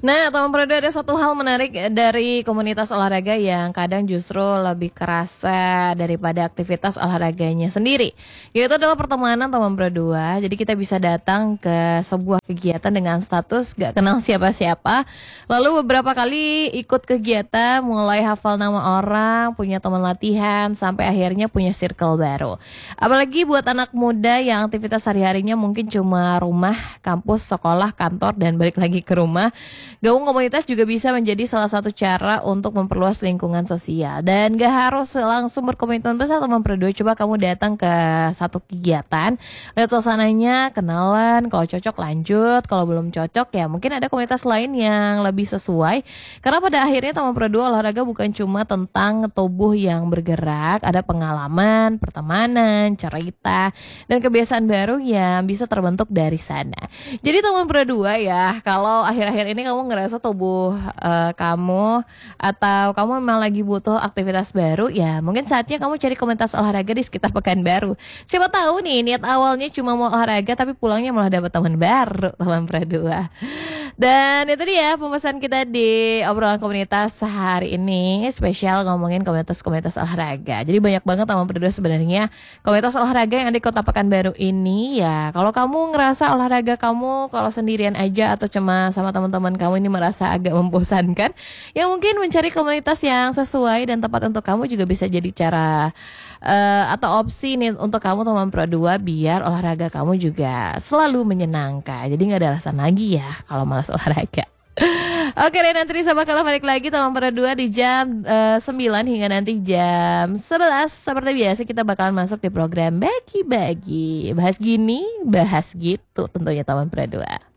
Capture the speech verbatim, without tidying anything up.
Nah, teman Prado, ada satu hal menarik dari komunitas olahraga yang kadang justru lebih kerasa daripada aktivitas olahraganya sendiri. Yaitu adalah pertemanan teman berdua. Jadi kita bisa datang ke sebuah kegiatan dengan status gak kenal siapa-siapa. Lalu beberapa kali ikut kegiatan, mulai hafal nama orang, punya teman latihan, sampai akhirnya punya circle baru. Apalagi buat anak muda yang aktivitas sehari-harinya mungkin cuma rumah, kampus, sekolah, kantor, dan balik lagi ke rumah. Gabung komunitas juga bisa menjadi salah satu cara untuk memperluas lingkungan sosial. Dan gak harus langsung berkomitmen besar teman berdua. Coba kamu datang ke satu kegiatan, lihat suasananya, kenalan, kalau cocok lanjut, kalau belum cocok ya mungkin ada komunitas lain yang lebih sesuai. Karena pada akhirnya teman berdua olahraga bukan cuma tentang tubuh yang bergerak, ada pengalaman, pertemanan, cerita, dan kebiasaan baru yang bisa terbentuk dari sana. Jadi teman berdua ya, kalau akhir-akhir ini kamu ngerasa tubuh eh, kamu atau kamu memang lagi butuh aktivitas baru, ya mungkin saatnya kamu cari komunitas olahraga di sekitar Pekanbaru. Siapa tahu nih niat awalnya cuma mau olahraga tapi pulangnya malah dapat teman baru, teman berdua. Dan itu dia pembahasan kita di obrolan komunitas hari ini, spesial ngomongin komunitas-komunitas olahraga. Jadi banyak banget teman berdua sebenarnya komunitas olahraga yang ada di Kota Pekanbaru ini. Ya kalau kamu ngerasa olahraga kamu kalau sendirian aja atau cuma sama teman-teman kamu ini merasa agak membosankan, ya mungkin mencari komunitas yang sesuai dan tepat untuk kamu juga bisa jadi cara uh, atau opsi nih untuk kamu teman berdua biar olahraga kamu juga selalu menyenangkan. Jadi nggak ada alasan lagi ya kalau malas olahraga. Oke deh, nanti Risa bakal balik lagi teman berdua di jam uh, sembilan hingga nanti jam sebelas. Seperti biasa kita bakalan masuk di program bagi-bagi. Bahas gini, bahas gitu tentunya teman berdua.